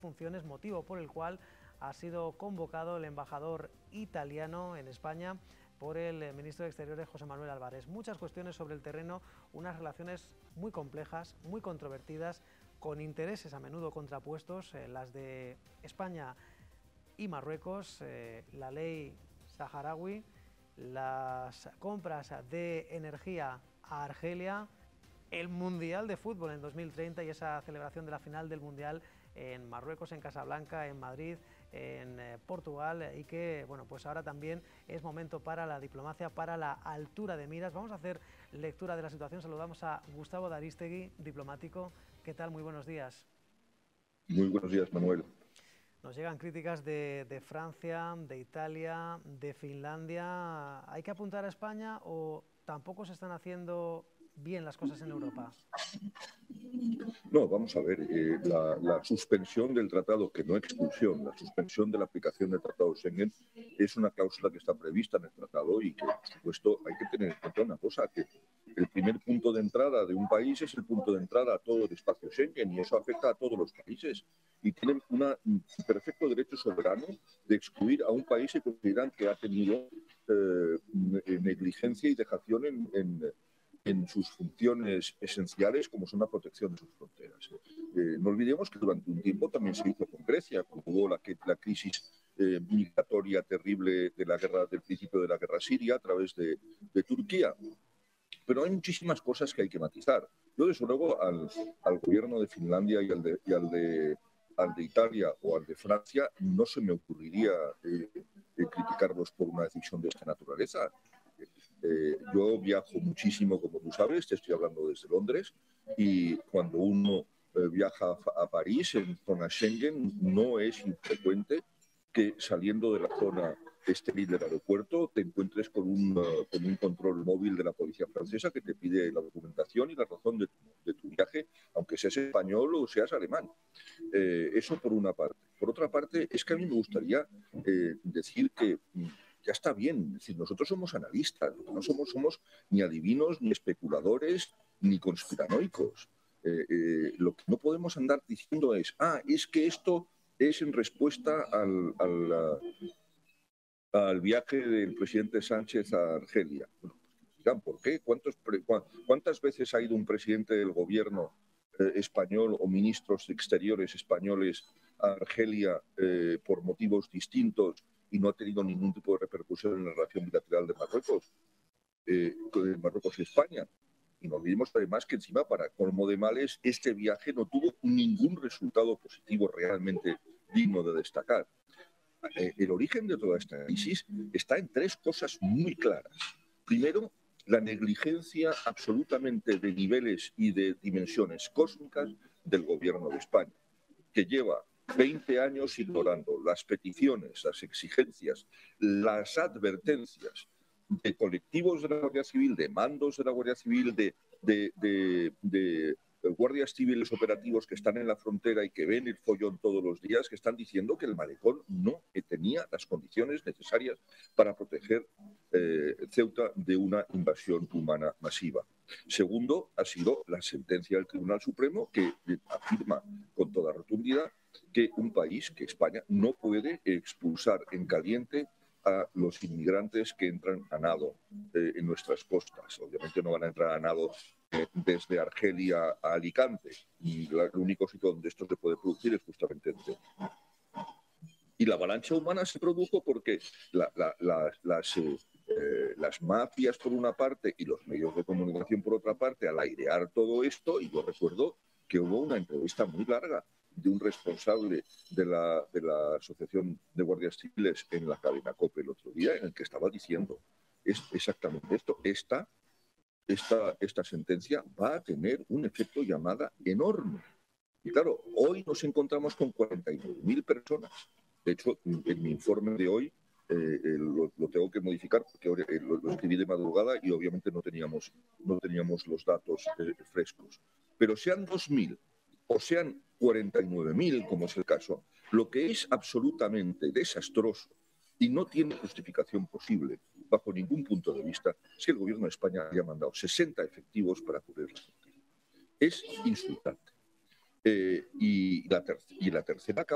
funciones, motivo por el cual ha sido convocado el embajador italiano en España por el ministro de Exteriores, José Manuel Álvarez. Muchas cuestiones sobre el terreno, unas relaciones muy complejas, muy controvertidas, con intereses a menudo contrapuestos, las de España y Marruecos, la ley saharaui, las compras de energía a Argelia, el Mundial de Fútbol en 2030 y esa celebración de la final del Mundial en Marruecos, en Casablanca, en Madrid, en Portugal, y que, bueno, pues ahora también es momento para la diplomacia, para la altura de miras. Vamos a hacer lectura de la situación. Saludamos a Gustavo de Arístegui, diplomático. ¿Qué tal? Muy buenos días. Muy buenos días, Manuel. Nos llegan críticas de Francia, de Italia, de Finlandia. ¿Hay que apuntar a España o tampoco se están haciendo bien las cosas en Europa? No, vamos a ver, la suspensión del tratado, que no expulsión, la suspensión de la aplicación del tratado Schengen es una cláusula que está prevista en el tratado y que, por supuesto, hay que tener en cuenta una cosa, que el primer punto de entrada de un país es el punto de entrada a todo el espacio Schengen y eso afecta a todos los países y tienen un perfecto derecho soberano de excluir a un país que consideran que ha tenido negligencia y dejación en sus funciones esenciales, como son la protección de sus fronteras. No olvidemos que durante un tiempo también se hizo con Grecia, cuando hubo la crisis migratoria terrible de la guerra, del principio de la guerra siria a través de Turquía. Pero hay muchísimas cosas que hay que matizar. Yo, desde luego, al gobierno de Finlandia y al de Italia o al de Francia, no se me ocurriría criticarlos por una decisión de esta naturaleza. Yo viajo muchísimo, como tú sabes, te estoy hablando desde Londres, y cuando uno viaja a París, en zona Schengen, no es infrecuente que saliendo de la zona estéril del aeropuerto te encuentres con un control móvil de la policía francesa que te pide la documentación y la razón de tu viaje, aunque seas español o seas alemán. Eso por una parte. Por otra parte, es que a mí me gustaría decir que ya está bien, es decir, nosotros somos analistas, lo que no somos ni adivinos, ni especuladores, ni conspiranoicos. Lo que no podemos andar diciendo es que esto es en respuesta al viaje del presidente Sánchez a Argelia. Bueno, pues digan por qué, cuántas veces ha ido un presidente del gobierno español o ministros exteriores españoles a Argelia por motivos distintos y no ha tenido ningún tipo de repercusión en la relación bilateral de Marruecos y España. Y no olvidemos además que encima, para colmo de males, este viaje no tuvo ningún resultado positivo realmente digno de destacar. El origen de toda esta crisis está en tres cosas muy claras. Primero, la negligencia absolutamente de niveles y de dimensiones cósmicas del gobierno de España, que lleva 20 años ignorando las peticiones, las exigencias, las advertencias de colectivos de la Guardia Civil, de mandos de la Guardia Civil, de guardias civiles operativos que están en la frontera y que ven el follón todos los días, que están diciendo que el malecón no tenía las condiciones necesarias para proteger Ceuta de una invasión humana masiva. Segundo, ha sido la sentencia del Tribunal Supremo que afirma con toda rotundidad que un país, que España, no puede expulsar en caliente a los inmigrantes que entran a nado en nuestras costas. Obviamente no van a entrar a nado desde Argelia a Alicante. Y el único sitio donde esto se puede producir es justamente en Ceuta. Y la avalancha humana se produjo porque las mafias por una parte y los medios de comunicación por otra parte, al airear todo esto, y yo recuerdo que hubo una entrevista muy larga de un responsable de la Asociación de Guardias Civiles en la cadena COPE el otro día, en el que estaba diciendo exactamente esto. Esta sentencia va a tener un efecto llamada enorme. Y claro, hoy nos encontramos con 49.000 personas. De hecho, en mi informe de hoy lo tengo que modificar porque lo escribí de madrugada y obviamente no teníamos los datos frescos. Pero sean 2.000 o sean 49.000, como es el caso, lo que es absolutamente desastroso y no tiene justificación posible bajo ningún punto de vista es que el gobierno de España haya mandado 60 efectivos para cubrir la frontera. Es insultante. Y la tercera causa